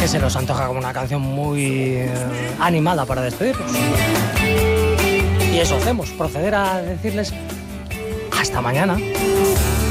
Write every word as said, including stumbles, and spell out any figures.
que se nos antoja como una canción muy eh, animada para despedirnos. Y eso hacemos, proceder a decirles hasta mañana.